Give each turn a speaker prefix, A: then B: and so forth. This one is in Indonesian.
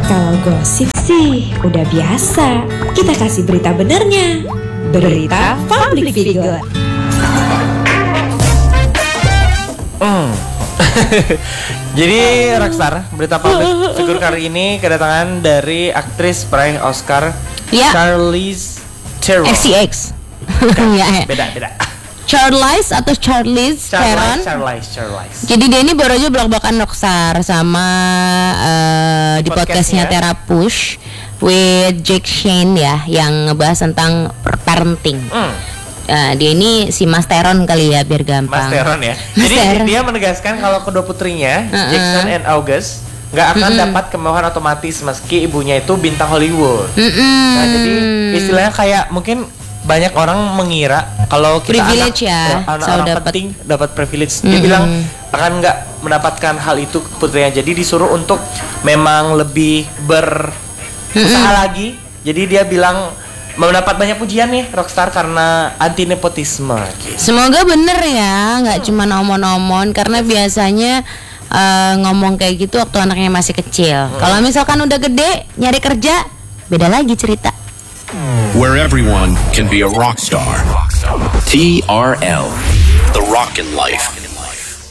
A: Kalau gosip sih udah biasa. Kita kasih berita benernya. Berita public figure.
B: Jadi Rockstar, berita public figure kali ini kedatangan dari aktris peraih Oscar Charlize Theron.
C: XCX.
B: Beda.
C: Charlize Theron.
B: Charlize.
C: Jadi dia ini baru aja blak-blakan Rockstar sama di podcastnya Terapush with Jake Shane ya, yang ngebahas tentang parenting. Dia ini si Mas Theron kali ya, biar gampang.
B: Mas Theron ya. Jadi dia menegaskan kalau kedua putrinya, Jackson and August, nggak akan dapat kemewahan otomatis meski ibunya itu bintang Hollywood. Nah, jadi istilahnya kayak mungkin banyak orang mengira kalau kita
C: privilege
B: anak penting dapat privilege. Dia bilang akan nggak mendapatkan hal itu putrinya. Jadi disuruh untuk memang lebih berusaha lagi. Jadi dia bilang mendapat banyak pujian nih Rockstar karena anti nepotisme gitu.
C: Semoga bener ya, nggak cuma omon-omon, karena biasanya ngomong kayak gitu waktu anaknya masih kecil. Kalau misalkan udah gede nyari kerja, beda lagi cerita.
D: Where everyone can be a rock star. TRL, The Rockin' Life.